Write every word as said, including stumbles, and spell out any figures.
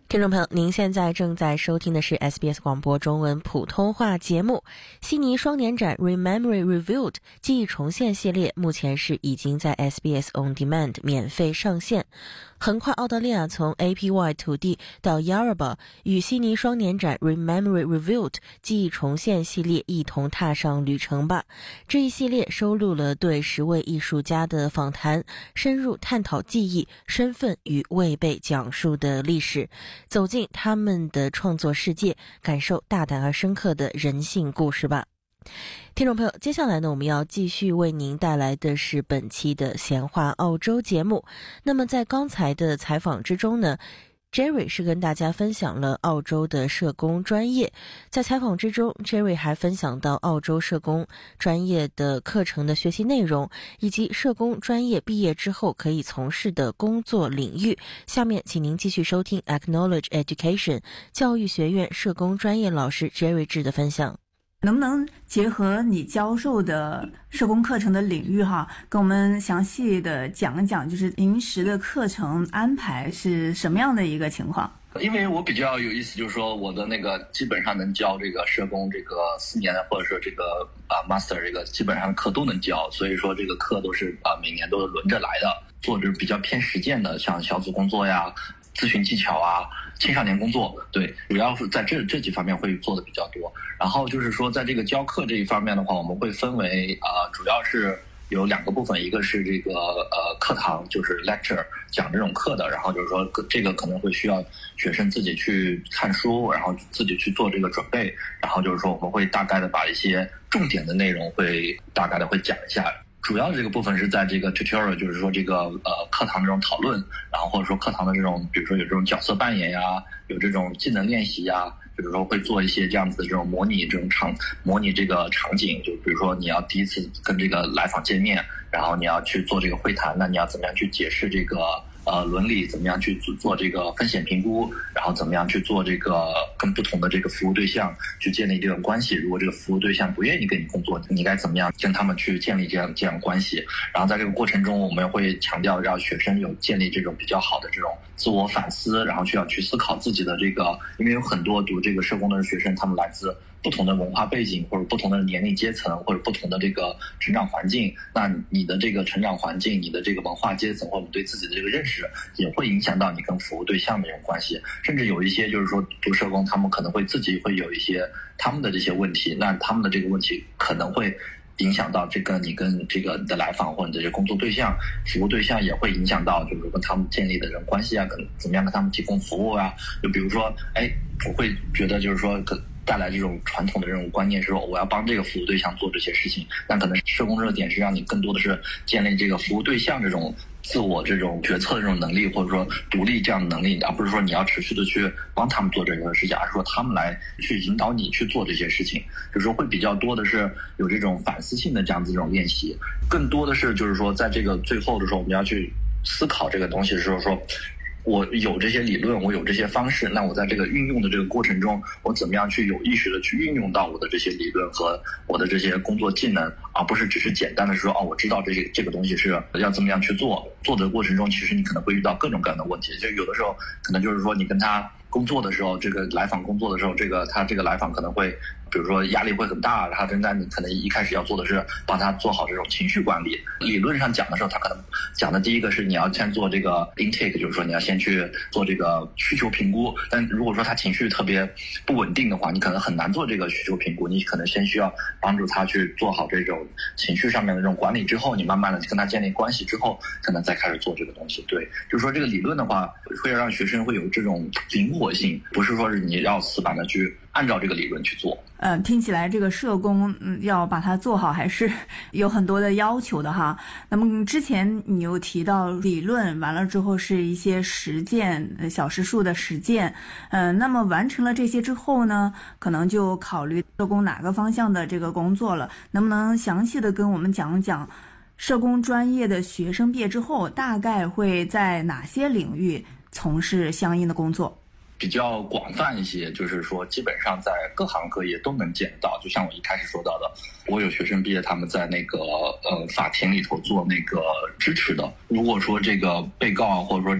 听众朋友，您现在正在收听的是 S B S 广播中文普通话节目。悉尼双年展 Rememory Reviewed 记忆重现系列目前是已经在 S B S On Demand 免费上线。横跨澳大利亚从 A P Y 土地到 Yarrabah， 与悉尼双年展 Rememory Reviewed 记忆重现系列一同踏上旅程吧。这一系列收录了对十位艺术家的访谈，深入探讨记忆、身份与未被讲述的历史，走进他们的创作世界，感受大胆而深刻的人性故事吧。听众朋友，接下来呢，我们要继续为您带来的是本期的闲话澳洲节目。那么在刚才的采访之中呢，Jerry 是跟大家分享了澳洲的社工专业。在采访之中 Jerry 还分享到澳洲社工专业的课程的学习内容，以及社工专业毕业之后可以从事的工作领域。下面请您继续收听 Acknowledge Education 教育学院社工专业老师 Jerry 志的分享。 能不能结合你教授的社工课程的领域哈，跟我们详细的讲一讲，就是临时的课程安排是什么样的一个情况？ 因为我比较有意思，就是说我的那个基本上能教这个社工这个四年或者说这个啊 master 这个基本上的课都能教，所以说这个课都是啊每年都是轮着来的，做着比较偏实践的，像小组工作呀、咨询技巧啊、青少年工作，对，主要是在这这几方面会做的比较多。然后就是说，在这个教课这一方面的话，我们会分为啊、呃，主要是有两个部分，一个是这个呃课堂，就是 lecture 讲这种课的，然后就是说这个可能会需要学生自己去看书，然后自己去做这个准备，然后就是说我们会大概的把一些重点的内容会大概的会讲一下。主要的这个部分是在这个 tutorial， 就是说这个呃课堂这种讨论，然后或者说课堂的这种，比如说有这种角色扮演呀，有这种技能练习呀，比如说会做一些这样子的这种模拟这种场模拟这个场景，就比如说你要第一次跟这个来访见面，然后你要去做这个会谈，那你要怎么样去解释这个呃伦理，怎么样去做做这个风险评估，然后怎么样去做这个跟不同的这个服务对象去建立这种关系，如果这个服务对象不愿意跟你工作，你该怎么样跟他们去建立这样这样关系。然后在这个过程中我们会强调让学生有建立这种比较好的这种自我反思，然后需要去思考自己的这个，因为有很多读这个社工的学生，他们来自不同的文化背景，或者不同的年龄阶层，或者不同的这个成长环境，那你的这个成长环境，你的这个文化阶层，或者对自己的这个认识，也会影响到你跟服务对象的这种关系。甚至有一些就是说读社工，他们可能会自己会有一些他们的这些问题，那他们的这个问题可能会影响到这个你跟这个你的来访或者你的这个工作对象、服务对象，也会影响到就是跟他们建立的这种关系啊，跟怎么样跟他们提供服务啊。就比如说，哎，我会觉得就是说可带来这种传统的这种观念是说我要帮这个服务对象做这些事情，但可能社工这个点是让你更多的是建立这个服务对象这种自我这种决策的这种能力，或者说独立这样的能力，而不是说你要持续的去帮他们做这个事情，而是说他们来去引导你去做这些事情。就是说会比较多的是有这种反思性的这样子这种练习，更多的是就是说在这个最后的时候我们要去思考这个东西的时候，说我有这些理论，我有这些方式，那我在这个运用的这个过程中，我怎么样去有意识的去运用到我的这些理论和我的这些工作技能，而不是只是简单的说哦，我知道这些这个东西是要怎么样去做。做的过程中，其实你可能会遇到各种各样的问题，就有的时候可能就是说你跟他工作的时候，这个来访工作的时候，这个他这个来访可能会比如说压力会很大，然后现在你可能一开始要做的是帮他做好这种情绪管理。理论上讲的时候，他可能讲的第一个是你要先做这个 intake， 就是说你要先去做这个需求评估。但如果说他情绪特别不稳定的话，你可能很难做这个需求评估，你可能先需要帮助他去做好这种情绪上面的这种管理之后，你慢慢的跟他建立关系之后，可能再开始做这个东西。对，就是说这个理论的话会让学生会有这种灵活性，不是说是你要死板的去按照这个理论去做。 嗯，听起来这个社工嗯要把它做好还是有很多的要求的哈。那么之前你又提到理论完了之后是一些实践，小时数的实践。嗯，那么完成了这些之后呢，可能就考虑社工哪个方向的这个工作了。能不能详细的跟我们讲讲社工专业的学生毕业之后大概会在哪些领域从事相应的工作？ 比较广泛一些，就是说基本上在各行各业都能见到。就像我一开始说到的，我有学生毕业，他们在那个呃法庭里头做那个支持的。如果说这个被告啊，或者说